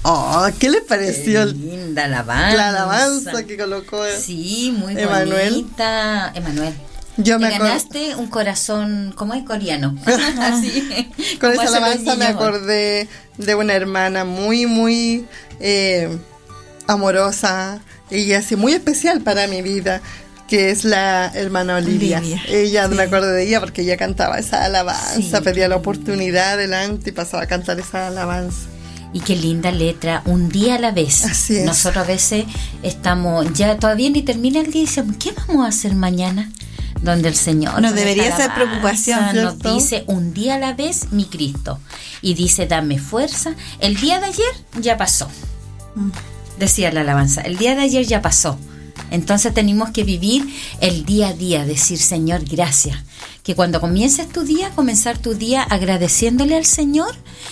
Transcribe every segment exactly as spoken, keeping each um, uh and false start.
Oh, ¿qué les pareció? Qué linda alabanza. La alabanza que colocó. Sí, muy Emanuel. bonita. Emanuel. Yo me Te ganaste un corazón, ¿cómo es? Coreano. Así. Con esa alabanza me acordé de una hermana muy, muy eh, amorosa y así muy especial para mi vida, que es la hermana Olivia. Olivia. Ella, Sí. me acuerdo de ella porque ella cantaba esa alabanza, Sí. pedía la oportunidad adelante y pasaba a cantar esa alabanza. Y qué linda letra, un día a la vez. Así es. Nosotros a veces estamos, ya todavía ni termina el día y decimos, ¿qué vamos a hacer mañana? Donde el Señor Nos con debería esta ser alabanza preocupación, nos ¿cierto? dice, un día a la vez, mi Cristo. Y dice, dame fuerza. El día de ayer ya pasó. Mm. Decía la alabanza, el día de ayer ya pasó. Entonces tenemos que vivir el día a día, decir, Señor, gracias. Que cuando comiences tu día, comenzar tu día agradeciéndole al Señor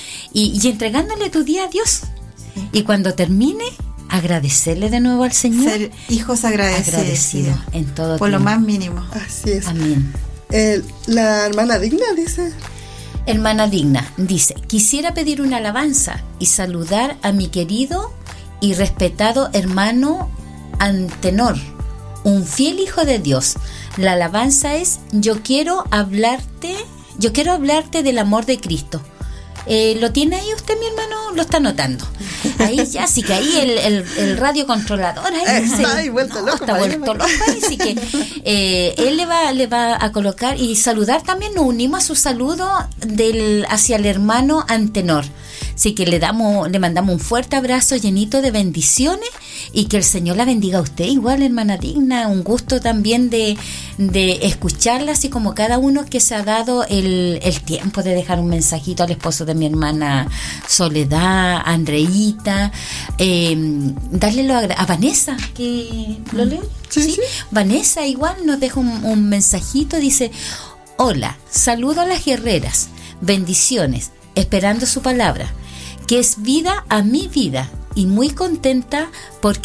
y, y entregándole tu día a Dios. Sí. Y cuando termine, agradecerle de nuevo al Señor. Ser hijos agradecidos. Agradecido en todo por lo tiempo. más mínimo. Así es. Amén. Eh, la hermana Digna dice... Hermana Digna dice, quisiera pedir una alabanza y saludar a mi querido y respetado hermano Antenor, un fiel hijo de Dios. La alabanza es, yo quiero hablarte, yo quiero hablarte del amor de Cristo. Eh, ¿Lo tiene ahí usted, mi hermano? Lo está anotando. Ahí ya, sí que ahí el, el, el radiocontrolador ahí Está se- ahí vuelto no, loco, está parece. vuelto loco ahí, así que eh, él le va, le va a colocar y saludar también, nos unimos a su saludo del, hacia el hermano Antenor. Así que le damos, le mandamos un fuerte abrazo llenito de bendiciones y que el Señor la bendiga a usted. Igual, hermana Digna, un gusto también de, de escucharla, así como cada uno que se ha dado el, el tiempo de dejar un mensajito al esposo de mi hermana Soledad, a Andreita, eh, darle lo a, a Vanessa, que lo leo. Sí, sí. Vanessa igual nos deja un, un mensajito, dice, hola, saludo a las guerreras, bendiciones, esperando su palabra, que es vida a mi vida y muy contenta porque